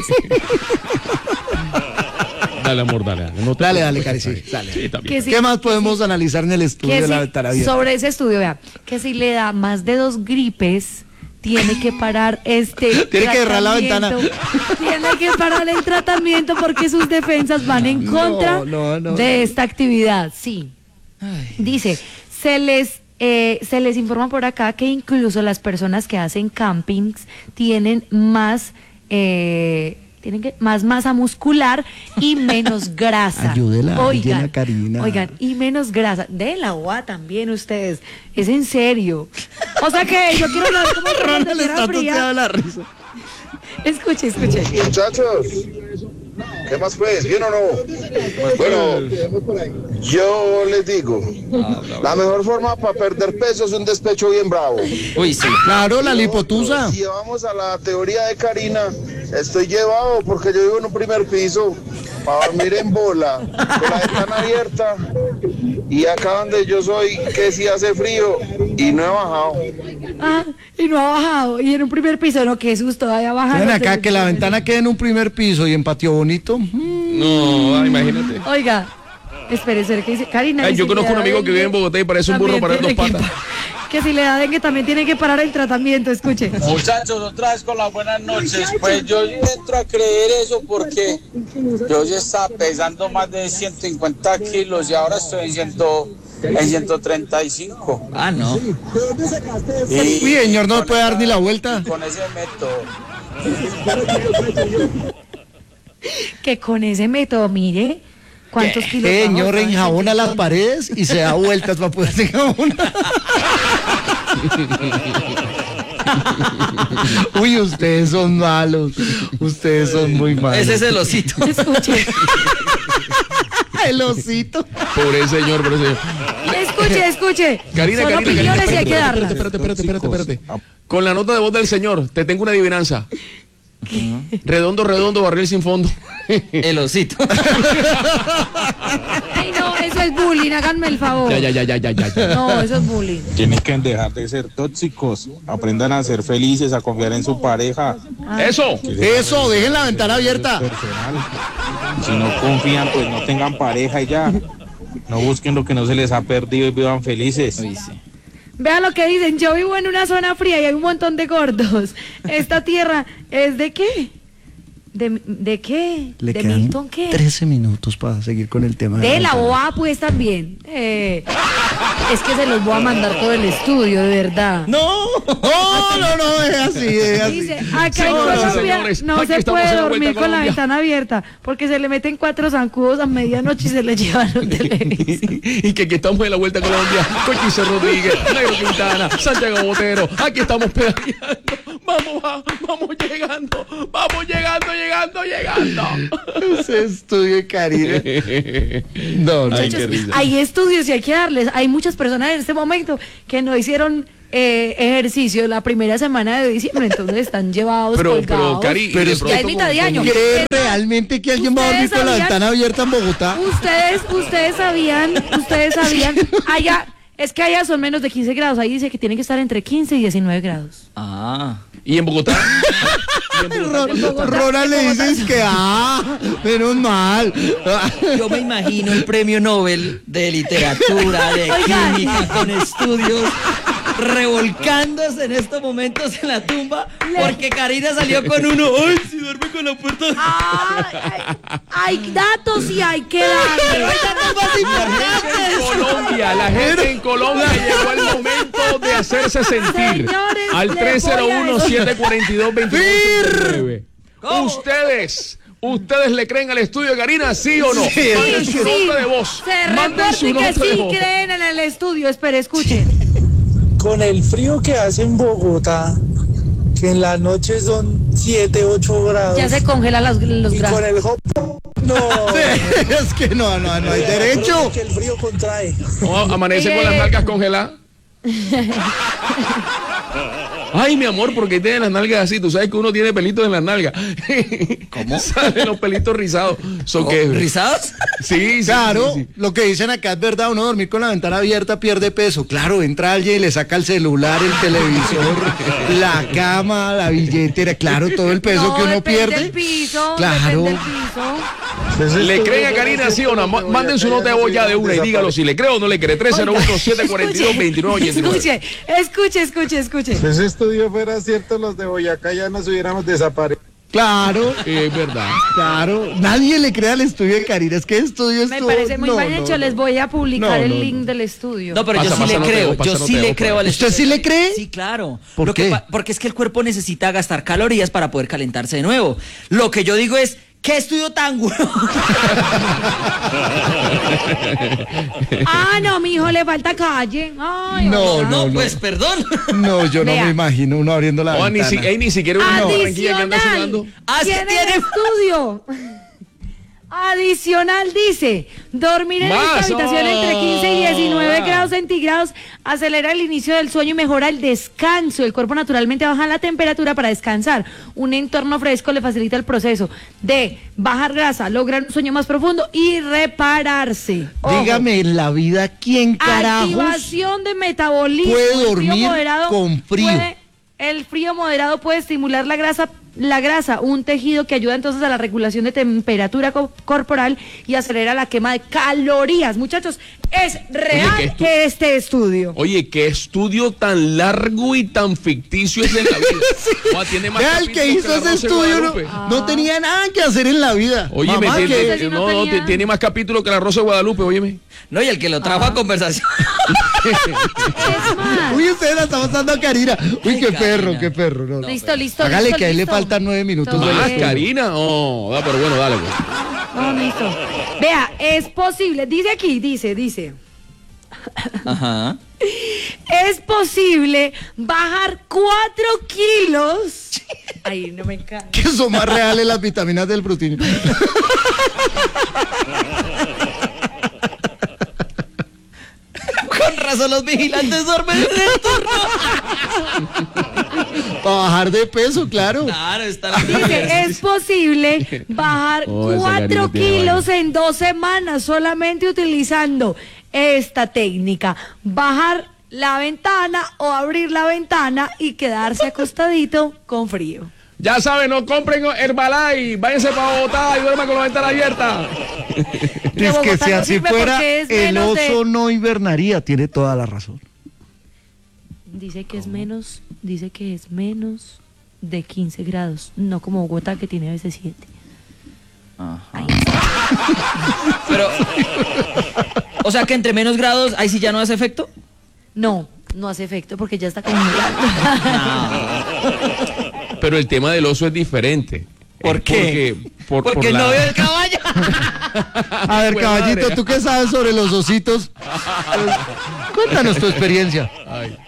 [SPEAKER 8] Dale, amor, dale. Dale, no te
[SPEAKER 4] Dale, dale,
[SPEAKER 8] preocupes,
[SPEAKER 4] Cari, sí,
[SPEAKER 8] está bien.
[SPEAKER 4] dale.
[SPEAKER 8] Sí, está bien.
[SPEAKER 2] Que si-
[SPEAKER 4] ¿Qué más podemos analizar en el estudio
[SPEAKER 2] que
[SPEAKER 4] de la
[SPEAKER 2] si-
[SPEAKER 4] ventana abierta?
[SPEAKER 2] sobre ese estudio, vea, que si le da más de dos gripes, tiene que parar este
[SPEAKER 4] Tiene que cerrar la ventana.
[SPEAKER 2] tratamiento. Tiene que parar el tratamiento porque sus defensas van en contra
[SPEAKER 4] no, no,
[SPEAKER 2] de esta actividad. Sí. Dice, se les eh, se les informa por acá que incluso las personas que hacen campings tienen más eh, tienen que más masa muscular y menos grasa.
[SPEAKER 4] Ayúdela a alguien,
[SPEAKER 2] Oigan,
[SPEAKER 4] a Karina.
[SPEAKER 2] oigan, y menos grasa. De la U A también ustedes. Es en serio. O sea que yo quiero hablar como
[SPEAKER 4] Ronald
[SPEAKER 2] tierra
[SPEAKER 4] está
[SPEAKER 2] fría.
[SPEAKER 4] toteado la risa.
[SPEAKER 2] Escuche, escuche.
[SPEAKER 13] Muchachos, ¿qué más pues? ¿Bien o no? Bueno, yo les digo, la mejor forma para perder peso es un despecho bien bravo.
[SPEAKER 12] Uy, sí.
[SPEAKER 4] Claro, la lipotusa.
[SPEAKER 13] Si vamos a la teoría de Karina, estoy llevado porque yo vivo en un primer piso para dormir en bola, con la ventana abierta. Y acá donde yo soy, que sí hace frío y no he bajado.
[SPEAKER 2] Ah, y no ha bajado. Y en un primer piso, no, qué susto, vaya bajando.
[SPEAKER 4] Ven acá, que la ventana quede en un primer piso y en patio bonito. mm,
[SPEAKER 8] No, ay, imagínate.
[SPEAKER 2] Oiga, espere, espere, que dice Karina.
[SPEAKER 8] Ay,
[SPEAKER 2] que
[SPEAKER 8] yo
[SPEAKER 2] si
[SPEAKER 8] conozco
[SPEAKER 2] le
[SPEAKER 8] un
[SPEAKER 2] da
[SPEAKER 8] amigo que
[SPEAKER 2] dengue,
[SPEAKER 8] vive en Bogotá y parece un burro
[SPEAKER 2] también
[SPEAKER 8] para dos
[SPEAKER 2] tiene que
[SPEAKER 8] patas.
[SPEAKER 2] pa- Que si le da dengue también tiene que parar el tratamiento, escuche.
[SPEAKER 9] Muchachos, otra vez con las buenas noches. Pues yo entro a creer eso porque yo ya estaba pesando más de ciento cincuenta kilos y ahora estoy en, ciento, en ciento treinta y cinco.
[SPEAKER 12] Ah, no.
[SPEAKER 4] Uy, señor, no puede dar ni la vuelta.
[SPEAKER 9] Con ese método.
[SPEAKER 2] Que con ese método, mire, cuántos kilos.
[SPEAKER 4] Señor,
[SPEAKER 2] bajó,
[SPEAKER 4] enjabona las paredes y se da vueltas para poder enjabonar. Uy, ustedes son malos. Ustedes son muy malos.
[SPEAKER 12] Ese es el osito.
[SPEAKER 2] Escuche,
[SPEAKER 4] El osito.
[SPEAKER 8] Por el señor, por el señor.
[SPEAKER 2] escuche, escuche.
[SPEAKER 8] Karina,
[SPEAKER 2] Son
[SPEAKER 8] Karina,
[SPEAKER 2] opiniones
[SPEAKER 8] Karina,
[SPEAKER 2] y hay que
[SPEAKER 8] espérate,
[SPEAKER 2] darlas.
[SPEAKER 8] espérate, espérate, espérate, espérate, espérate. Con la nota de voz del señor, te tengo una adivinanza. Redondo, redondo, barril sin fondo.
[SPEAKER 12] El osito.
[SPEAKER 2] Ay, no, eso es bullying, háganme el favor.
[SPEAKER 8] Ya, ya, ya, ya, ya, ya. ya.
[SPEAKER 2] No, eso es bullying.
[SPEAKER 14] Tienen que dejar de ser tóxicos, aprendan a ser felices, a confiar en su pareja.
[SPEAKER 8] Eso.
[SPEAKER 4] Eso, dejen la ventana abierta.
[SPEAKER 14] Si no confían, pues no tengan pareja y ya. No busquen lo que no se les ha perdido y vivan felices.
[SPEAKER 12] Uy, sí.
[SPEAKER 2] Vean lo que dicen, yo vivo en una zona fría y hay un montón de gordos. ¿Esta tierra es de qué? ¿De, de qué?
[SPEAKER 4] Le
[SPEAKER 2] ¿De
[SPEAKER 4] quedan
[SPEAKER 2] Milton qué?
[SPEAKER 4] trece minutos para seguir con el tema.
[SPEAKER 2] De la
[SPEAKER 4] ventana.
[SPEAKER 2] O A pues también. Eh, es que se los voy a mandar todo el estudio, de verdad.
[SPEAKER 12] No.
[SPEAKER 4] No, no, no, es así, es así.
[SPEAKER 2] Dice, acá en
[SPEAKER 8] Señoras y
[SPEAKER 2] Colombia
[SPEAKER 8] señores,
[SPEAKER 2] no
[SPEAKER 8] aquí
[SPEAKER 2] se
[SPEAKER 8] estamos
[SPEAKER 2] puede
[SPEAKER 8] en la
[SPEAKER 2] dormir
[SPEAKER 8] Vuelta a
[SPEAKER 2] con la
[SPEAKER 8] Colombia.
[SPEAKER 2] ventana abierta porque se le meten cuatro zancudos a medianoche y se le llevan un televisor.
[SPEAKER 8] Y que aquí estamos en la Vuelta a Colombia con Quique Rodríguez, Negro Quintana, Santiago Botero. Aquí estamos pedaleando. Vamos, va- vamos llegando. Vamos llegando, llegando, llegando.
[SPEAKER 4] Ese estudio de Karina. No, no.
[SPEAKER 8] Ay, qué risa.
[SPEAKER 2] Hay estudios y hay que darles. Hay muchas personas en este momento que no hicieron eh, ejercicio la primera semana de diciembre, entonces están llevados
[SPEAKER 8] Pero,
[SPEAKER 2] colgados.
[SPEAKER 8] pero, Cari,
[SPEAKER 4] Pero
[SPEAKER 8] de
[SPEAKER 4] es que
[SPEAKER 2] ya es
[SPEAKER 8] pronto
[SPEAKER 2] mitad de año.
[SPEAKER 4] ¿Cree
[SPEAKER 2] Eh,
[SPEAKER 4] realmente que alguien va a dormir
[SPEAKER 2] ¿ustedes
[SPEAKER 4] con la
[SPEAKER 2] sabían?
[SPEAKER 4] ventana abierta en Bogotá?
[SPEAKER 2] Ustedes, ustedes sabían, ustedes sabían, allá, es que allá son menos de quince grados, ahí dice que tienen que estar entre quince y diecinueve grados.
[SPEAKER 12] Ah.
[SPEAKER 8] ¿Y en Bogotá?
[SPEAKER 4] Ron- Ronald le dices que, ah, menos mal.
[SPEAKER 12] Yo me imagino el premio Nobel de literatura, de
[SPEAKER 2] Oigan.
[SPEAKER 12] química, con estudios, revolcándose en estos momentos en la tumba, porque Karina salió con uno. ¡Ay, si duerme con la puerta!
[SPEAKER 2] Ay, hay datos y hay que darle.
[SPEAKER 12] Pero hay datos más
[SPEAKER 8] En
[SPEAKER 12] importantes.
[SPEAKER 8] Colombia, la gente en Colombia llegó el momento de hacerse sentir.
[SPEAKER 2] Señores,
[SPEAKER 8] Al
[SPEAKER 2] les
[SPEAKER 8] tres cero uno,
[SPEAKER 2] voy a-
[SPEAKER 8] siete cuatro dos, dos nueve. Ustedes, ustedes le creen al estudio de Karina, ¿sí o no?
[SPEAKER 4] Sí,
[SPEAKER 8] Manden su nota de voz.
[SPEAKER 2] Se
[SPEAKER 8] Manden su
[SPEAKER 2] reporte que
[SPEAKER 8] nota de
[SPEAKER 2] sí
[SPEAKER 8] voz.
[SPEAKER 2] creen en el estudio. Espere, escuchen.
[SPEAKER 15] Con el frío que hace en Bogotá, que en la noche son siete, ocho grados.
[SPEAKER 2] Ya se congelan los, los
[SPEAKER 15] y
[SPEAKER 2] grados.
[SPEAKER 15] con el hop, no.
[SPEAKER 4] Sí, es que no, no, no hay derecho.
[SPEAKER 15] Que el frío contrae.
[SPEAKER 8] No, amanece con las nalgas congeladas. Ay, mi amor, porque tiene las nalgas así. Tú sabes que uno tiene pelitos en las nalgas. ¿Cómo? Salen los pelitos rizados. ¿Son qué?
[SPEAKER 12] ¿Rizados?
[SPEAKER 8] Sí, sí.
[SPEAKER 4] Claro,
[SPEAKER 8] sí, sí.
[SPEAKER 4] lo que dicen acá es verdad, uno dormir con la ventana abierta pierde peso. Claro, entra alguien y le saca el celular, el televisor, la cama, la billetera, claro, todo el peso
[SPEAKER 2] No,
[SPEAKER 4] que uno
[SPEAKER 2] depende
[SPEAKER 4] pierde.
[SPEAKER 2] del piso,
[SPEAKER 4] Claro.
[SPEAKER 2] depende del piso.
[SPEAKER 8] ¿Le creen a Karina, sí o no? Ma- Manden su nota de voz ya de una y dígalo si le creo o no le cree. tres cero uno, siete cuatro dos, dos nueve ocho nueve.
[SPEAKER 2] Escuche, escuche, escuche, escuche.
[SPEAKER 13] Si ese estudio fuera cierto, los de Boyacá ya nos hubiéramos desaparecido.
[SPEAKER 4] Claro,
[SPEAKER 8] Es verdad.
[SPEAKER 4] claro. Nadie le crea al estudio de Karina. Es que el estudio es
[SPEAKER 2] Me
[SPEAKER 4] todo-
[SPEAKER 2] parece muy
[SPEAKER 4] no,
[SPEAKER 2] mal
[SPEAKER 4] no,
[SPEAKER 2] hecho.
[SPEAKER 4] no.
[SPEAKER 2] Les voy a publicar
[SPEAKER 4] No,
[SPEAKER 2] el
[SPEAKER 4] no,
[SPEAKER 2] link
[SPEAKER 4] no.
[SPEAKER 2] del estudio.
[SPEAKER 12] No, pero
[SPEAKER 8] Pasa,
[SPEAKER 12] yo sí
[SPEAKER 8] pasa,
[SPEAKER 12] le
[SPEAKER 8] no te
[SPEAKER 12] creo,
[SPEAKER 8] dejo, pasa,
[SPEAKER 12] yo
[SPEAKER 8] no
[SPEAKER 12] sí
[SPEAKER 8] te
[SPEAKER 12] le
[SPEAKER 8] dejo,
[SPEAKER 12] creo
[SPEAKER 8] por
[SPEAKER 12] al
[SPEAKER 8] ahí.
[SPEAKER 4] ¿Usted sí le cree?
[SPEAKER 12] Sí, claro.
[SPEAKER 4] ¿Por
[SPEAKER 12] Lo que
[SPEAKER 4] qué?
[SPEAKER 12] pa- porque es que el cuerpo necesita gastar calorías para poder calentarse de nuevo. Lo que yo digo es, ¿qué estudio tan bueno?
[SPEAKER 2] Ah, no, mi hijo, le falta calle. Ay,
[SPEAKER 4] No,
[SPEAKER 2] oiga.
[SPEAKER 4] no, no.
[SPEAKER 12] Pues perdón.
[SPEAKER 4] No, yo no
[SPEAKER 2] Vea.
[SPEAKER 4] me imagino uno abriendo la
[SPEAKER 8] Oh, ni, si,
[SPEAKER 4] ventana.
[SPEAKER 8] ey, ni siquiera una Barranquilla que anda sudando.
[SPEAKER 2] Adicional,
[SPEAKER 12] Ah, sí
[SPEAKER 2] tiene
[SPEAKER 12] tiene-
[SPEAKER 2] el estudio. Adicional dice, dormir en esta
[SPEAKER 8] Más.
[SPEAKER 2] habitación entre quince y diecinueve
[SPEAKER 8] Ah.
[SPEAKER 2] grados centígrados acelera el inicio del sueño y mejora el descanso. El cuerpo naturalmente baja la temperatura para descansar. Un entorno fresco le facilita el proceso de bajar grasa, lograr un sueño más profundo y repararse. Ojo.
[SPEAKER 4] Dígame en la vida quién carajos
[SPEAKER 2] Activación de metabolismo.
[SPEAKER 4] puede
[SPEAKER 2] El frío
[SPEAKER 4] dormir
[SPEAKER 2] moderado
[SPEAKER 4] con frío.
[SPEAKER 2] puede- el frío moderado puede estimular la grasa, la grasa, un tejido que ayuda entonces a la regulación de temperatura co- corporal y acelera la quema de calorías. Muchachos, es real
[SPEAKER 8] ¿qué estu-
[SPEAKER 2] que este estudio.
[SPEAKER 8] Oye, qué estudio tan largo y tan ficticio es en la vida. Joa, tiene más
[SPEAKER 4] Vea, el que
[SPEAKER 8] capítulos
[SPEAKER 4] hizo
[SPEAKER 8] la
[SPEAKER 4] ese
[SPEAKER 8] Rosa de
[SPEAKER 4] estudio no,
[SPEAKER 8] Guadalupe.
[SPEAKER 4] no tenía nada que hacer en la vida.
[SPEAKER 8] Oye,
[SPEAKER 4] Mamá,
[SPEAKER 8] me tiene,
[SPEAKER 4] que-
[SPEAKER 2] Ese sí no
[SPEAKER 8] no, no,
[SPEAKER 2] tenía-
[SPEAKER 8] te- tiene más capítulos que la Rosa de Guadalupe, óyeme.
[SPEAKER 12] No, y el que lo trajo a conversación.
[SPEAKER 2] Es más.
[SPEAKER 4] Uy, usted la está pasando a Karina. Uy,
[SPEAKER 12] Ay,
[SPEAKER 4] qué
[SPEAKER 12] Karina.
[SPEAKER 4] perro, qué perro. No, no.
[SPEAKER 2] Listo, listo.
[SPEAKER 4] Hágale
[SPEAKER 2] listo,
[SPEAKER 4] que a él le
[SPEAKER 2] listo.
[SPEAKER 4] faltan nueve minutos.
[SPEAKER 2] Todo
[SPEAKER 4] del
[SPEAKER 8] Más,
[SPEAKER 4] estudio.
[SPEAKER 8] Karina. Oh, da, pero bueno, dale, pues.
[SPEAKER 2] No, listo. Vea, es posible, dice aquí, dice, dice.
[SPEAKER 12] Ajá.
[SPEAKER 2] Es posible bajar cuatro kilos. Ay, no me encanta.
[SPEAKER 4] Que son más reales las vitaminas del proteína.
[SPEAKER 12] Con razón los vigilantes duermen en el turno.
[SPEAKER 4] Para bajar de peso, claro.
[SPEAKER 12] Claro, está la
[SPEAKER 2] Dice, es posible bajar
[SPEAKER 8] Oh, esa
[SPEAKER 2] cuatro
[SPEAKER 8] Karina tiene
[SPEAKER 2] kilos en dos semanas solamente utilizando esta técnica. Bajar la ventana o abrir la ventana y quedarse acostadito con frío.
[SPEAKER 8] Ya saben, no compren Herbalife. Váyanse para Bogotá y duerman con la ventana abierta.
[SPEAKER 2] Que
[SPEAKER 4] Es que
[SPEAKER 2] Bogotá
[SPEAKER 4] si
[SPEAKER 2] no
[SPEAKER 4] así
[SPEAKER 2] sirve
[SPEAKER 4] fuera,
[SPEAKER 2] porque es
[SPEAKER 4] el
[SPEAKER 2] menos de-
[SPEAKER 4] oso no hibernaría. Tiene toda la razón.
[SPEAKER 2] Dice que es menos, dice que es menos de quince grados, no como Bogotá que tiene a veces siete. Ahí está.
[SPEAKER 12] Pero, o sea que entre menos grados, ahí sí ya no hace efecto.
[SPEAKER 2] No, no hace efecto porque ya está congelado.
[SPEAKER 8] Pero el tema del oso es diferente.
[SPEAKER 12] ¿Por
[SPEAKER 8] Es
[SPEAKER 12] qué?
[SPEAKER 8] Porque, por,
[SPEAKER 12] Porque
[SPEAKER 8] por
[SPEAKER 12] el
[SPEAKER 8] la-
[SPEAKER 12] novio del caballo.
[SPEAKER 4] A ver,
[SPEAKER 8] Pues
[SPEAKER 4] caballito,
[SPEAKER 8] madre.
[SPEAKER 4] ¿tú qué sabes sobre los ositos? Cuéntanos tu experiencia.
[SPEAKER 8] Ay.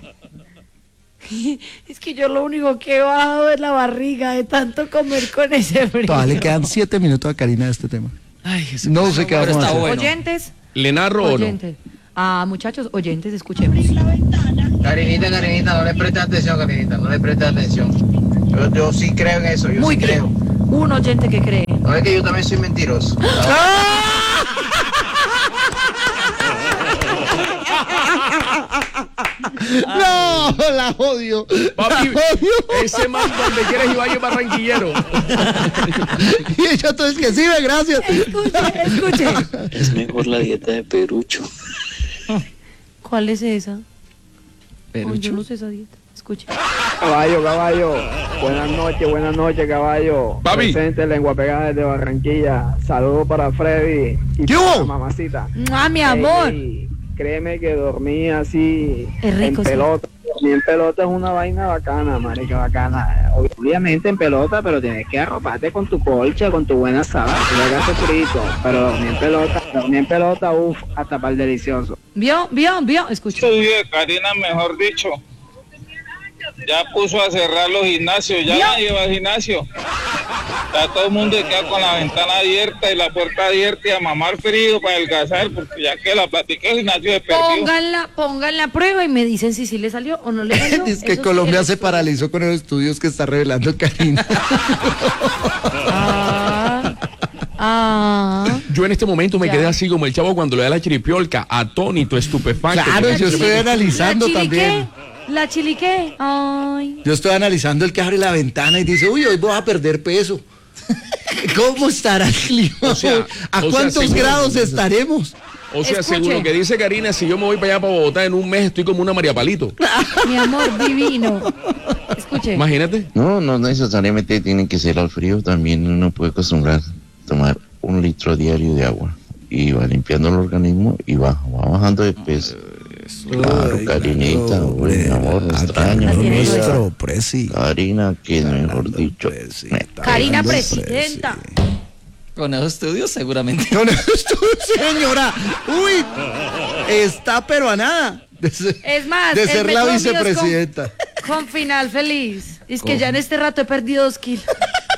[SPEAKER 2] Es que yo lo único que he bajado es la barriga de tanto comer con ese frío.
[SPEAKER 4] Todavía le quedan siete minutos a Karina de este tema.
[SPEAKER 12] Ay, Jesús.
[SPEAKER 4] No sé qué
[SPEAKER 12] Pero
[SPEAKER 4] vamos a
[SPEAKER 12] está
[SPEAKER 4] hacer.
[SPEAKER 12] bueno.
[SPEAKER 2] Oyentes,
[SPEAKER 8] ¿Le narro o no?
[SPEAKER 2] oyentes. Ah, muchachos, oyentes, escuchemos.
[SPEAKER 16] Karinita, Karinita, no le preste atención, Karinita, no le preste atención. Yo, yo sí creo en eso, yo
[SPEAKER 2] Muy
[SPEAKER 16] sí
[SPEAKER 2] bien.
[SPEAKER 16] creo.
[SPEAKER 2] Un oyente que cree.
[SPEAKER 16] No es que yo también soy mentiroso.
[SPEAKER 4] No, la odio.
[SPEAKER 8] Papi,
[SPEAKER 4] la odio.
[SPEAKER 8] ese man donde quieres y vaya barranquillero.
[SPEAKER 4] Y yo entonces que sí, ve, gracias.
[SPEAKER 2] Escuche, escuche.
[SPEAKER 17] Es mejor la dieta de Perucho.
[SPEAKER 2] ¿Cuál es esa?
[SPEAKER 17] Perucho.
[SPEAKER 2] Oh, yo no sé esa dieta. Escuche.
[SPEAKER 18] Caballo, caballo. Buenas noches, buenas noches, caballo.
[SPEAKER 8] Papi.
[SPEAKER 18] Presente, lengua pegada desde Barranquilla. Saludos para Freddy y
[SPEAKER 4] ¿Qué
[SPEAKER 18] para
[SPEAKER 4] hubo?
[SPEAKER 18] mamacita.
[SPEAKER 2] Ah, mi amor.
[SPEAKER 18] Ey, créeme que dormí así
[SPEAKER 2] Es rico,
[SPEAKER 18] en
[SPEAKER 2] sí.
[SPEAKER 18] pelota. Dormir en pelota es una vaina bacana, marica, bacana. Obviamente en pelota, pero tienes que arroparte con tu colcha, con tu buena sábana. Si le hagas frito, pero dormir en pelota, dormir en pelota, uff, hasta para el delicioso.
[SPEAKER 2] ¿Vio? ¿Vio? ¿Vio? Escuche.
[SPEAKER 14] Estudio de Karina, mejor dicho. Ya puso a cerrar los gimnasios, ya
[SPEAKER 2] ¿Vio?
[SPEAKER 14] la lleva al gimnasio. Ya todo el mundo queda con la ventana abierta y la puerta abierta y a mamar frío para adelgazar, porque ya que la platica el gimnasio de perdido.
[SPEAKER 2] Pónganla, pongan la prueba y me dicen si sí le salió o no le salió.
[SPEAKER 4] Es que
[SPEAKER 2] Eso sí
[SPEAKER 4] Colombia
[SPEAKER 2] que
[SPEAKER 4] se paralizó con los estudios que está revelando Karina.
[SPEAKER 2] Ah, ah.
[SPEAKER 8] Yo en este momento me
[SPEAKER 2] Ya.
[SPEAKER 8] quedé así como el chavo cuando le da la chiripiolca, atónito, estupefacto.
[SPEAKER 4] Claro, yo estoy analizando
[SPEAKER 2] ¿La chiliqué?
[SPEAKER 4] también.
[SPEAKER 2] ¿La chiliqué? Ay.
[SPEAKER 4] Yo estoy analizando el que abre la ventana y dice, uy, hoy voy a perder peso. ¿Cómo estará el clima?
[SPEAKER 8] O sea,
[SPEAKER 4] ¿A
[SPEAKER 8] o sea,
[SPEAKER 4] cuántos
[SPEAKER 8] seguro-
[SPEAKER 4] grados estaremos?
[SPEAKER 8] O sea,
[SPEAKER 2] Escuche.
[SPEAKER 8] según lo que dice Karina, si yo me voy para allá para Bogotá en un mes estoy como una María Palito.
[SPEAKER 2] Mi amor divino. Escuche.
[SPEAKER 8] Imagínate.
[SPEAKER 17] No, no necesariamente tiene que ser al frío, también uno puede acostumbrar a tomar un litro diario de agua y va limpiando el organismo y va, va bajando de peso. Claro, Karinita, uy, mi amor, me extraño.
[SPEAKER 2] Así es,
[SPEAKER 17] mira.
[SPEAKER 4] Nuestro presi.
[SPEAKER 17] Karina, que mejor dicho, me está
[SPEAKER 2] Karina
[SPEAKER 17] dando
[SPEAKER 2] presidenta.
[SPEAKER 12] Con esos estudios seguramente.
[SPEAKER 4] Con esto, señora. Uy, está pero a nada. De ser,
[SPEAKER 2] Es más,
[SPEAKER 4] de
[SPEAKER 2] el
[SPEAKER 4] ser la
[SPEAKER 2] Metro Unidos
[SPEAKER 4] vicepresidenta.
[SPEAKER 2] Con, con final feliz. Es que
[SPEAKER 4] ¿Cómo?
[SPEAKER 2] ya en este rato he perdido dos kilos.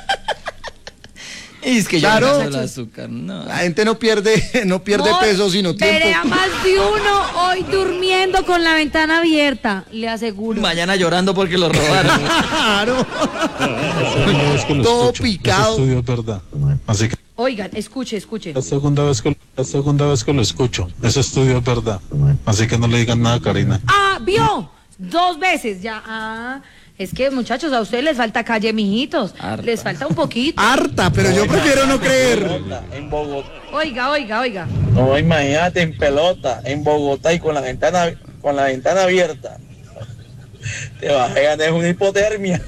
[SPEAKER 12] Y es que yo
[SPEAKER 4] Claro.
[SPEAKER 12] no sé el azúcar, no.
[SPEAKER 4] La gente no pierde, no pierde
[SPEAKER 2] Amor,
[SPEAKER 4] peso, sino tiempo.
[SPEAKER 2] veré a más de uno hoy durmiendo con la ventana abierta, le aseguro.
[SPEAKER 12] Mañana llorando porque lo robaron.
[SPEAKER 4] Claro.
[SPEAKER 19] Segunda vez que lo
[SPEAKER 4] Todo
[SPEAKER 19] escucho.
[SPEAKER 4] picado.
[SPEAKER 19] Ese estudio es verdad. Así que
[SPEAKER 2] Oigan, escuche, escuche.
[SPEAKER 19] la segunda vez que la segunda vez que lo escucho. Ese estudio es verdad. Así que no le digan nada a Karina.
[SPEAKER 2] Ah, vio. Dos veces ya. Ah, es que muchachos, a ustedes les falta calle, mijitos.
[SPEAKER 12] Harta.
[SPEAKER 2] Les falta un poquito.
[SPEAKER 4] Harta, pero yo prefiero no creer.
[SPEAKER 9] En Bogotá.
[SPEAKER 2] Oiga, oiga, oiga.
[SPEAKER 9] No, imagínate en pelota, en Bogotá y con la ventana, con la ventana abierta. Te vas a ganar una hipotermia.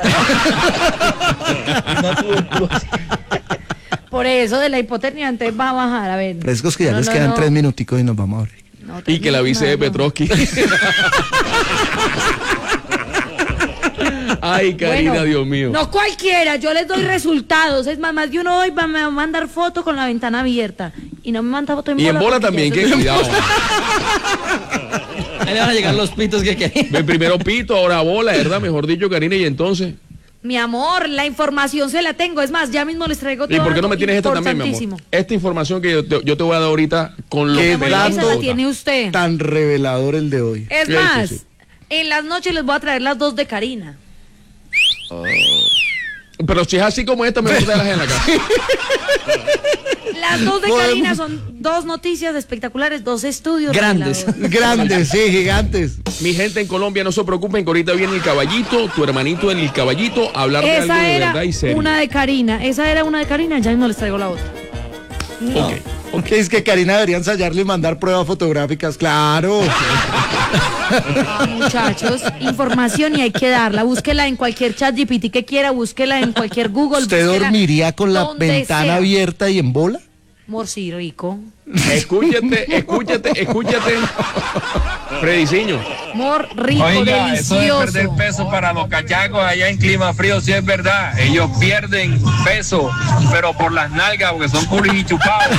[SPEAKER 9] Una tuberculosis.
[SPEAKER 2] Por eso de la hipotermia entonces va a bajar, a ver.
[SPEAKER 4] Frescos que ya
[SPEAKER 2] No,
[SPEAKER 4] les
[SPEAKER 2] no,
[SPEAKER 4] quedan
[SPEAKER 2] no.
[SPEAKER 4] tres minuticos y nos vamos a abrir.
[SPEAKER 2] No,
[SPEAKER 8] Y que la vice de
[SPEAKER 2] no, no.
[SPEAKER 8] Petrovsky. Ay, Karina,
[SPEAKER 2] Bueno,
[SPEAKER 8] Dios mío.
[SPEAKER 2] No cualquiera, yo les doy resultados. Es más, más de uno hoy va, me va a mandar foto con la ventana abierta. Y no me manda foto en
[SPEAKER 8] Y
[SPEAKER 2] bola.
[SPEAKER 8] en bola
[SPEAKER 2] porque
[SPEAKER 8] también,
[SPEAKER 2] ya
[SPEAKER 8] que
[SPEAKER 2] eso-
[SPEAKER 8] cuidado.
[SPEAKER 12] Ahí le van a llegar los pitos que querían.
[SPEAKER 8] Ven primero pito, ahora bola, ¿verdad? Mejor dicho, Karina, y entonces.
[SPEAKER 2] Mi amor, la información se la tengo. Es más, ya mismo les traigo todo.
[SPEAKER 8] ¿Y por qué no
[SPEAKER 2] algo
[SPEAKER 8] me tienes esta también, mi amor?
[SPEAKER 2] importantísimo.
[SPEAKER 8] Esta información que yo te, yo te voy a dar ahorita con lo
[SPEAKER 4] Qué
[SPEAKER 8] que me
[SPEAKER 2] Esa
[SPEAKER 8] da
[SPEAKER 2] la tiene usted.
[SPEAKER 4] Tan revelador el de hoy.
[SPEAKER 2] Es
[SPEAKER 8] Sí,
[SPEAKER 2] más,
[SPEAKER 8] sí, sí.
[SPEAKER 2] en las noches les voy a traer las dos de Karina.
[SPEAKER 8] Pero si es así como esta, mejor déjalas en la casa.
[SPEAKER 2] Las dos de
[SPEAKER 4] Podemos-
[SPEAKER 2] Karina son dos noticias espectaculares, dos estudios.
[SPEAKER 12] Grandes.
[SPEAKER 2] reveladores.
[SPEAKER 4] Grandes, sí, gigantes.
[SPEAKER 8] Mi gente en Colombia, no se preocupen que ahorita viene el caballito, tu hermanito en el caballito, a hablar de algo
[SPEAKER 2] Esa
[SPEAKER 8] de
[SPEAKER 2] era
[SPEAKER 8] verdad y serio.
[SPEAKER 2] una de Karina. Esa era una de Karina, ya no les traigo la otra.
[SPEAKER 8] Ok.
[SPEAKER 4] Ok, es que Karina debería ensayarle y mandar pruebas fotográficas, claro.
[SPEAKER 2] Ah, muchachos, información y hay que darla. Búsquela en cualquier chat G P T que quiera, búsquela en cualquier Google.
[SPEAKER 4] ¿Usted
[SPEAKER 2] búsquela
[SPEAKER 4] dormiría con la
[SPEAKER 2] donde
[SPEAKER 4] ventana
[SPEAKER 2] sea.
[SPEAKER 4] abierta y en bola?
[SPEAKER 2] Amor, sí, rico.
[SPEAKER 8] Escúchate, escúchate, escúchate. Frediciño.
[SPEAKER 2] Amor, rico,
[SPEAKER 9] Oiga, eso de
[SPEAKER 2] delicioso.
[SPEAKER 9] perder peso para los cachacos allá en clima frío sí es verdad. Ellos pierden peso, pero por las nalgas, porque son culis y chupados.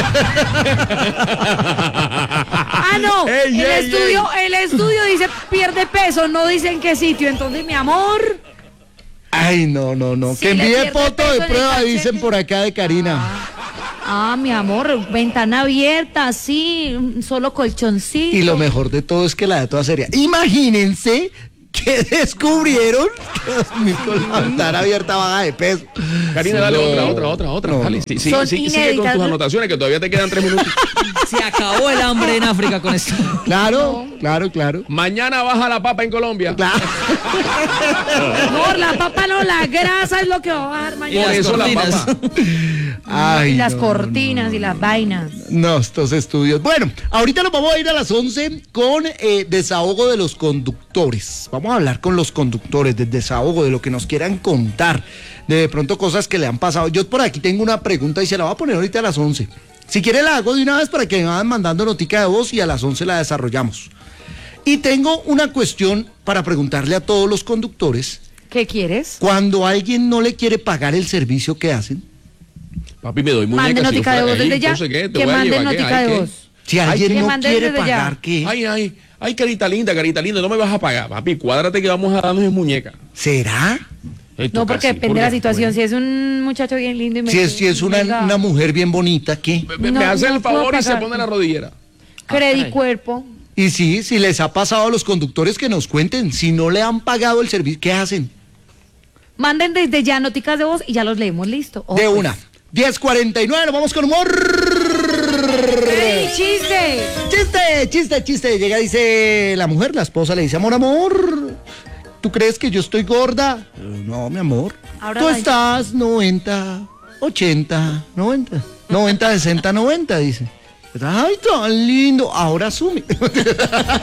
[SPEAKER 2] Ah, no.
[SPEAKER 8] Ey,
[SPEAKER 2] el,
[SPEAKER 8] ey,
[SPEAKER 2] estudio, el estudio dice pierde peso, no dice en qué sitio. Entonces, mi amor.
[SPEAKER 4] Ay, no, no, no.
[SPEAKER 2] Sí,
[SPEAKER 4] que
[SPEAKER 2] le
[SPEAKER 4] envíe
[SPEAKER 2] pierde
[SPEAKER 4] foto
[SPEAKER 2] peso
[SPEAKER 4] de
[SPEAKER 2] en el
[SPEAKER 4] prueba,
[SPEAKER 2] cachete.
[SPEAKER 4] dicen por acá de Karina.
[SPEAKER 2] Ah, mi amor, ventana abierta, así, un solo colchoncito.
[SPEAKER 4] Y lo mejor de todo es que la de toda seria. Imagínense que descubrieron que con la ventana abierta baja de peso.
[SPEAKER 8] Karina, dale
[SPEAKER 4] No.
[SPEAKER 8] otra, otra, otra, otra.
[SPEAKER 4] No,
[SPEAKER 8] Dale,
[SPEAKER 4] no.
[SPEAKER 8] sí, sí,
[SPEAKER 2] Son
[SPEAKER 8] sí, sigue con
[SPEAKER 2] inéditas,
[SPEAKER 8] tus
[SPEAKER 2] ¿no?
[SPEAKER 8] anotaciones que todavía te quedan tres minutos.
[SPEAKER 12] Se acabó el hambre en África con esto.
[SPEAKER 4] Claro, claro, claro.
[SPEAKER 8] Mañana baja la papa en Colombia.
[SPEAKER 2] Amor, la papa no, la grasa es lo que va a bajar
[SPEAKER 12] Y
[SPEAKER 2] mañana.
[SPEAKER 12] las
[SPEAKER 8] eso la
[SPEAKER 12] cortinas.
[SPEAKER 8] papa.
[SPEAKER 4] Ay,
[SPEAKER 2] y las
[SPEAKER 4] no,
[SPEAKER 2] cortinas y las vainas.
[SPEAKER 4] No, estos estudios. Bueno, ahorita nos vamos a ir a las once con eh, desahogo de los conductores. Vamos a hablar con los conductores del desahogo, de lo que nos quieran contar, de, de pronto cosas que le han pasado. Yo por aquí tengo una pregunta y se la voy a poner ahorita a las once. Si quiere la hago de una vez para que me vayan mandando notica de voz y a las once la desarrollamos. Y tengo una cuestión para preguntarle a todos los conductores.
[SPEAKER 2] ¿Qué quieres?
[SPEAKER 4] Cuando alguien no le quiere pagar el servicio que hacen,
[SPEAKER 8] Papi, me doy
[SPEAKER 2] Mande
[SPEAKER 8] muñeca. si yo
[SPEAKER 2] notica de
[SPEAKER 8] fuera
[SPEAKER 2] voz
[SPEAKER 8] ahí,
[SPEAKER 2] desde ya.
[SPEAKER 8] entonces, ¿qué? Te
[SPEAKER 2] Que
[SPEAKER 8] voy a
[SPEAKER 2] mande
[SPEAKER 8] llevar, ¿qué?
[SPEAKER 2] notica
[SPEAKER 8] Ay,
[SPEAKER 2] de
[SPEAKER 8] ¿qué?
[SPEAKER 2] voz.
[SPEAKER 4] si
[SPEAKER 8] Ay,
[SPEAKER 4] alguien
[SPEAKER 2] que
[SPEAKER 4] no
[SPEAKER 2] mande
[SPEAKER 4] quiere
[SPEAKER 2] desde ya.
[SPEAKER 4] pagar, ¿qué?
[SPEAKER 8] Ay, ay, ay, carita linda, carita linda, no me vas a pagar, papi, cuádrate que vamos a darnos en muñeca.
[SPEAKER 4] ¿Será?
[SPEAKER 8] Esto
[SPEAKER 2] No, porque
[SPEAKER 8] casi,
[SPEAKER 2] depende de la
[SPEAKER 8] porque,
[SPEAKER 2] situación.
[SPEAKER 8] bueno.
[SPEAKER 2] Si es un muchacho bien lindo y me
[SPEAKER 4] Si es, si es una,
[SPEAKER 2] venga,
[SPEAKER 4] una mujer bien bonita, ¿qué?
[SPEAKER 8] Me,
[SPEAKER 2] No,
[SPEAKER 8] me hace
[SPEAKER 2] no
[SPEAKER 8] el
[SPEAKER 2] puedo
[SPEAKER 8] favor y se
[SPEAKER 2] pagar.
[SPEAKER 8] pone la rodillera.
[SPEAKER 2] Credit cuerpo.
[SPEAKER 4] Y sí, si les ha pasado a los conductores que nos cuenten, si no le han pagado el servicio, ¿qué hacen?
[SPEAKER 2] Manden desde ya noticas de voz y ya los leemos, listo. Oh,
[SPEAKER 4] De
[SPEAKER 2] pues.
[SPEAKER 4] una. diez cuarenta y nueve, nos vamos con humor.
[SPEAKER 2] ¡Ey, chiste!
[SPEAKER 4] Chiste, chiste, chiste. Llega, dice la mujer, la esposa le dice, amor, amor, ¿tú crees que yo estoy gorda? Eh, No, mi amor.
[SPEAKER 2] Ahora
[SPEAKER 4] Tú
[SPEAKER 2] la-
[SPEAKER 4] estás noventa, ochenta, noventa, noventa, sesenta, noventa, dice. Ay, tan lindo. Ahora asume.